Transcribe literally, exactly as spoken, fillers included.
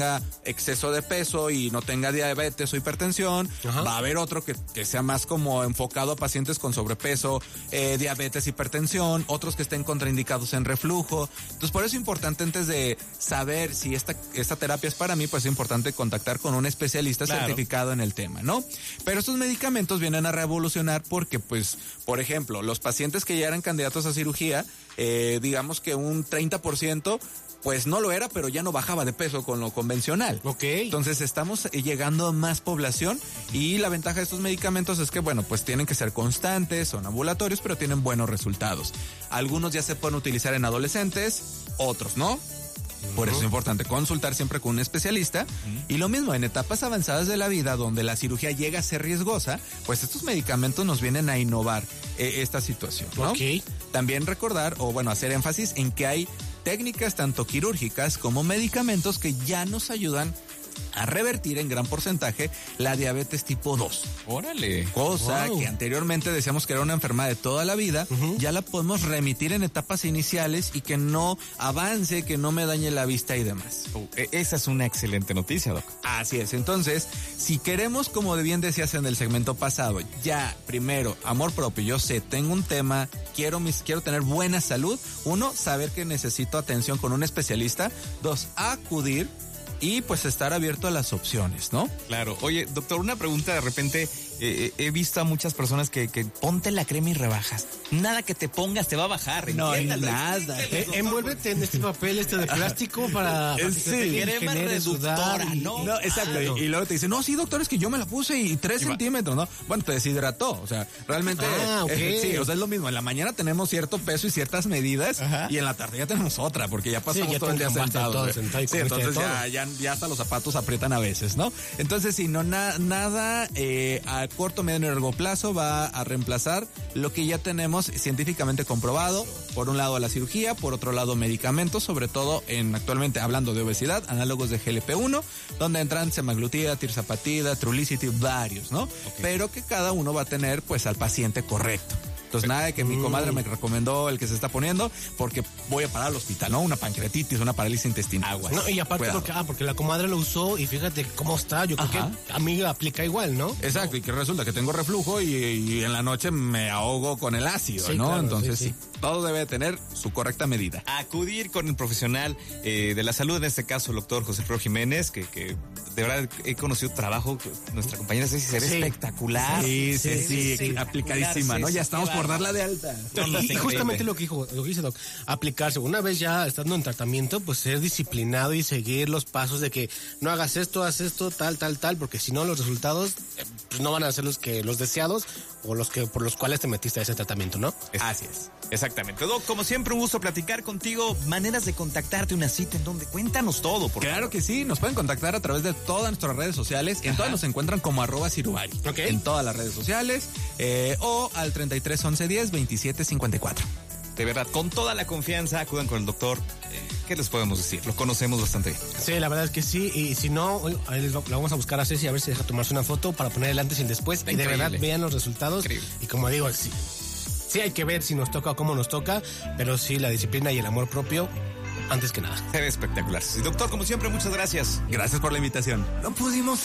tenga exceso de peso y no tenga diabetes o hipertensión. Ajá. Va a haber otro que, que sea más como enfocado a pacientes con sobrepeso, eh, diabetes, hipertensión, otros que estén contraindicados en reflujo. Entonces, por eso es importante, antes de saber si esta, esta terapia es para mí, pues es importante contactar con un especialista claro. certificado en el tema, ¿no? Pero estos medicamentos vienen a revolucionar porque, pues, por ejemplo, los pacientes que ya eran candidatos a cirugía, eh, digamos que un treinta por ciento pues no lo era, pero ya no bajaba de peso con lo convencional. Ok. Entonces estamos llegando a más población y la ventaja de estos medicamentos es que, bueno, pues tienen que ser constantes, son ambulatorios, pero tienen buenos resultados. Algunos ya se pueden utilizar en adolescentes, otros no. Por eso es importante consultar siempre con un especialista. Uh-huh. Y lo mismo, en etapas avanzadas de la vida, donde la cirugía llega a ser riesgosa, pues estos medicamentos nos vienen a innovar eh, esta situación, ¿no? Okay. También recordar, o bueno, hacer énfasis en que hay técnicas tanto quirúrgicas como medicamentos que ya nos ayudan a revertir en gran porcentaje la diabetes tipo dos. Órale. Cosa wow. que anteriormente decíamos que era una enfermedad de toda la vida, uh-huh. ya la podemos remitir en etapas iniciales y que no avance, que no me dañe la vista y demás. Uh, esa es una excelente noticia, Doc. Así es. Entonces, si queremos, como bien decías en el segmento pasado, ya primero, amor propio, yo sé, tengo un tema, quiero mis, quiero tener buena salud. Uno, saber que necesito atención con un especialista. Dos, acudir y pues estar abierto a las opciones, ¿no? Claro. Oye, doctor, una pregunta de repente. Eh, he visto a muchas personas que, que ponte la crema y rebajas. Nada que te pongas te va a bajar. No, entiéndalo, nada. Eh, envuélvete en este papel este de plástico para... para sí, crema reductora, y, ¿no? No, exacto. Claro. Y, y luego te dicen, no, sí, doctor, es que yo me la puse y tres centímetros, ¿no? Bueno, te deshidrató. O sea, realmente... Ah, ok. eh, sí, o sea, es lo mismo. En la mañana tenemos cierto peso y ciertas medidas. Ajá. Y en la tarde ya tenemos otra, porque ya pasamos sí, ya todo el día sentados. Todo, sentado sí, entonces ya, ya, ya hasta los zapatos aprietan a veces, ¿no? Entonces, sí, no, na, nada eh, a corto, medio y largo plazo va a reemplazar lo que ya tenemos científicamente comprobado. Por un lado la cirugía, por otro lado medicamentos, sobre todo en actualmente hablando de obesidad, análogos de G L P uno, donde entran semaglutida, tirzapatida, Trulicity, varios, ¿no? Okay. Pero que cada uno va a tener pues al paciente correcto. Entonces, nada de que mi comadre me recomendó el que se está poniendo porque voy a parar al hospital, ¿no? Una pancreatitis, una parálisis intestinal. Aguas. No, y aparte porque, ah, porque la comadre lo usó y fíjate cómo está. Yo creo Ajá. que a mí aplica igual, ¿no? Exacto, y que resulta que tengo reflujo y, y en la noche me ahogo con el ácido, sí, ¿no? Claro, Entonces, sí, sí, sí, todo debe tener su correcta medida. Acudir con el profesional eh, de la salud, en este caso el doctor José Alfredo Jiménez, que, que de verdad he conocido trabajo. Nuestra compañera Ceci se ve sí. espectacular. Sí, sí, sí, sí, sí aplicadísima, ¿no? Ya estamos por darla de alta. No, no, y, y justamente lo que dijo, lo que dice Doc, aplicarse. Una vez ya estando en tratamiento, pues ser disciplinado y seguir los pasos de que no hagas esto, haz esto, tal, tal, tal, porque si no los resultados eh, pues no van a ser los que los deseados o los que por los cuales te metiste a ese tratamiento, ¿no? Así es. Exactamente. Doc, como siempre, un gusto platicar contigo. Maneras de contactarte, una cita en donde cuéntanos todo. Por claro favor. que sí, nos pueden contactar a través de todas nuestras redes sociales. En Ajá. todas nos encuentran como arroba Ciruvari. Okay. En todas las redes sociales eh, o al treinta y tres once diez veintisiete cincuenta y cuatro. De verdad, con toda la confianza, acudan con el doctor. ¿Qué les podemos decir? Lo conocemos bastante bien. Sí, la verdad es que sí. Y si no, ahí les va, la vamos a buscar a Ceci a ver si deja tomarse una foto para poner el antes y el después. Increíble. Y de verdad vean los resultados. Increíble. Y como digo, sí, sí hay que ver si nos toca o cómo nos toca, pero sí la disciplina y el amor propio antes que nada. Se ve espectacular. Sí, doctor, como siempre, muchas gracias. Gracias por la invitación. No pudimos